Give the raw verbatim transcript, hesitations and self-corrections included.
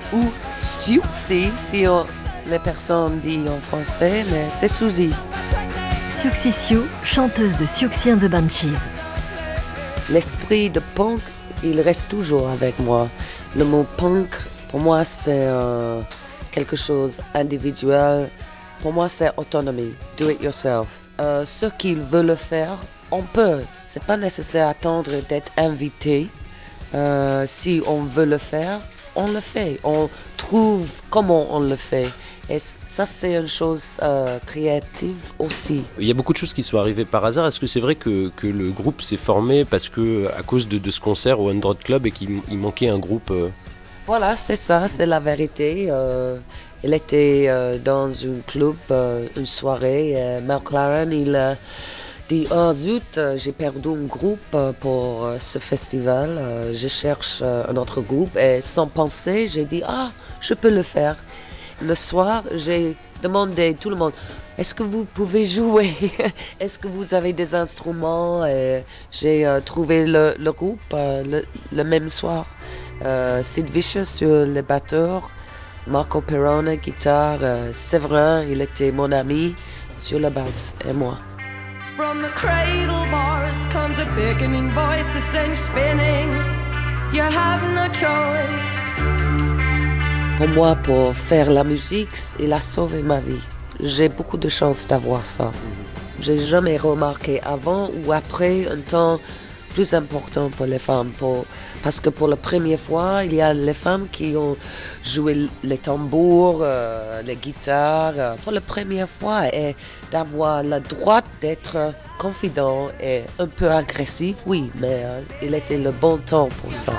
ou Siouxsie si on, les personnes disent en français, mais c'est Suzy. Siouxsie Sioux, chanteuse de Siouxsie and the Banshees. L'esprit de punk, il reste toujours avec moi. Le mot punk, pour moi, c'est euh, quelque chose d'individuel. Pour moi, c'est autonomie, do it yourself. Euh, ceux qui veulent le faire, on peut. C'est pas nécessaire d'attendre d'être invité. Euh, si on veut le faire, on le fait. On trouve comment on le fait. Et ça, c'est une chose euh, créative aussi. Il y a beaucoup de choses qui sont arrivées par hasard. Est-ce que c'est vrai que, que le groupe s'est formé parce que, à cause de, de ce concert au Hundred Club et qu'il il manquait un groupe euh... Voilà, c'est ça, c'est la vérité. Euh, il était euh, dans un club, euh, une soirée. Et McLaren, il a dit oh zut, j'ai perdu un groupe pour euh, ce festival. Euh, je cherche euh, un autre groupe. Et sans penser, j'ai dit ah, je peux le faire. Le soir, j'ai demandé à tout le monde, est-ce que vous pouvez jouer? Est-ce que vous avez des instruments? Et j'ai euh, trouvé le, le groupe euh, le, le même soir. Euh, Sid Vicious sur les batteurs, Marco Perrone, guitare, euh, Séverin, il était mon ami sur la basse et moi. From the cradle bars comes a beckoning voice, a cinch spinning. You have no choice. Pour moi, pour faire la musique, il a sauvé ma vie. J'ai beaucoup de chance d'avoir ça. J'ai jamais remarqué avant ou après un temps plus important pour les femmes. Pour, parce que pour la première fois, il y a les femmes qui ont joué les tambours, euh, les guitares, euh, pour la première fois. Et d'avoir le droit d'être confident et un peu agressif, oui, mais euh, il était le bon temps pour ça.